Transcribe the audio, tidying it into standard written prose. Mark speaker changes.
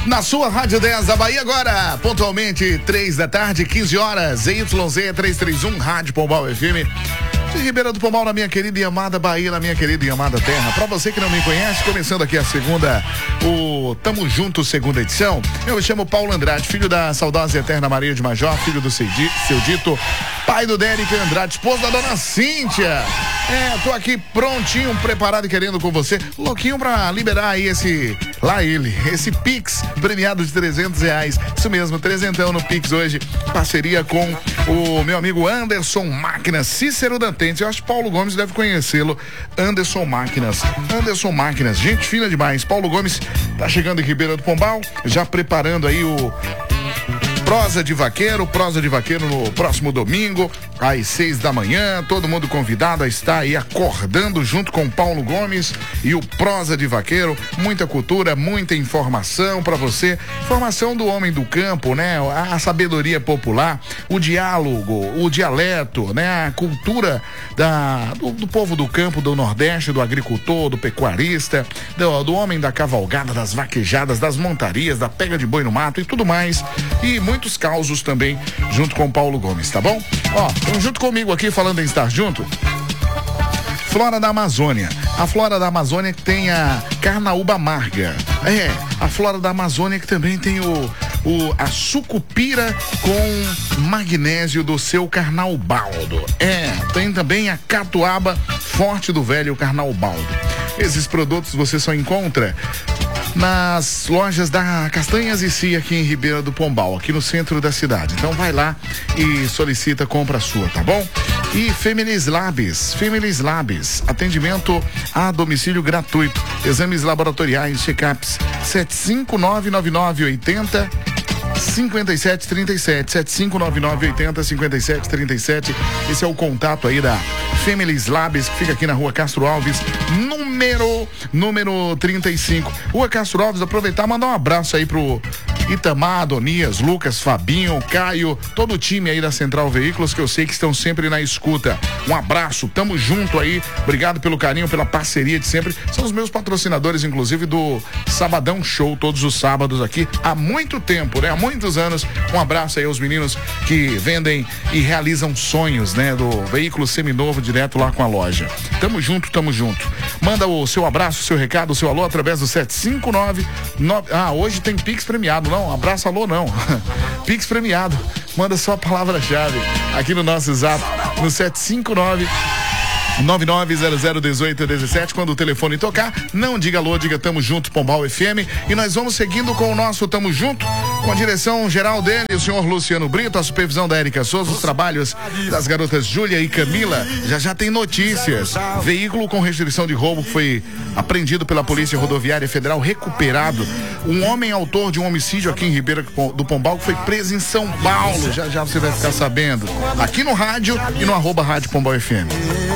Speaker 1: Na sua Rádio 10 da Bahia agora, pontualmente 3 da tarde, 15 horas, ZYZ 331, Rádio Pombal FM. De Ribeira do Pombal, na minha querida e amada Bahia, na minha querida e amada terra. Pra você que não me conhece, começando aqui a segunda, o Tamo Junto, segunda edição. Eu me chamo Paulo Andrade, filho da saudosa e eterna Maria de Major, filho do seu Dito, pai do Derek Andrade, esposo da dona Cíntia. Tô aqui prontinho, preparado e querendo com você, louquinho pra liberar aí esse Pix premiado de R$300. Isso mesmo, trezentão no Pix hoje, parceria com o meu amigo Anderson Máquinas, Cícero Dantentes. Eu acho que Paulo Gomes deve conhecê-lo. Anderson Máquinas, gente fina demais. Paulo Gomes tá chegando em Ribeira do Pombal, já preparando aí o Prosa de Vaqueiro no próximo domingo, às 6 da manhã, todo mundo convidado a estar aí acordando junto com Paulo Gomes e o Prosa de Vaqueiro, muita cultura, muita informação pra você, informação do homem do campo, né? A sabedoria popular, o diálogo, o dialeto, né? A cultura do povo do campo, do Nordeste, do agricultor, do pecuarista, do homem da cavalgada, das vaquejadas, das montarias, da pega de boi no mato e tudo mais, e muitos causos também junto com Paulo Gomes, tá bom? Junto comigo aqui, falando em estar junto, Flora da Amazônia. A Flora da Amazônia que tem a carnaúba amarga. A Flora da Amazônia que também tem a sucupira com magnésio do seu carnaubaldo. Tem também a catuaba forte do velho carnaubaldo. Esses produtos você só encontra nas lojas da Castanhas e Cia aqui em Ribeira do Pombal, aqui no centro da cidade. Então vai lá e solicita compra sua, tá bom? E Feminis Labs, atendimento a domicílio gratuito, exames laboratoriais, check-ups, 7599980 5737, 7599980 5737. Esse é o contato aí da Feminis Labs, que fica aqui na rua Castro Alves, número 35. Rua Castro Alves, aproveitar e mandar um abraço aí pro Itamar, Adonias, Lucas, Fabinho, Caio, todo o time aí da Central Veículos, que eu sei que estão sempre na escuta. Um abraço, tamo junto aí, obrigado pelo carinho, pela parceria de sempre. São os meus patrocinadores, inclusive, do Sabadão Show, todos os sábados aqui, há muito tempo, né? Há muitos anos. Um abraço aí aos meninos que vendem e realizam sonhos, né? Do veículo seminovo direto lá com a loja. Tamo junto. Manda o seu abraço, o seu recado, o seu alô através do 759. Hoje tem Pix premiado, não, abraço, alô não. Pix premiado. Manda só a palavra-chave aqui no nosso zap, no 759 99001817. Quando o telefone tocar, não diga alô, diga tamo junto, Pombal FM. E nós vamos seguindo com o nosso Tamo Junto, com a direção geral dele, o senhor Luciano Brito, a supervisão da Érica Souza, os trabalhos das garotas Júlia e Camila. Já tem notícias. Veículo com restrição de roubo foi apreendido pela Polícia Rodoviária Federal, recuperado. Um homem autor de um homicídio aqui em Ribeira do Pombal que foi preso em São Paulo. Já você vai ficar sabendo aqui no rádio e no @Rádio Pombal FM.